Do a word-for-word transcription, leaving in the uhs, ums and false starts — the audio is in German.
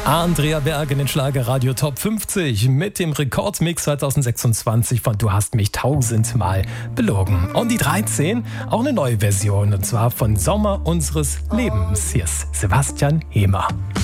Andrea Berg in den Schlagerradio Top fünfzig mit dem Rekordmix zwanzig sechsundzwanzig von Du hast mich tausendmal belogen. Und die dreizehn, auch eine neue Version, und zwar von Sommer unseres Lebens. Hier ist Sebastian Hemer.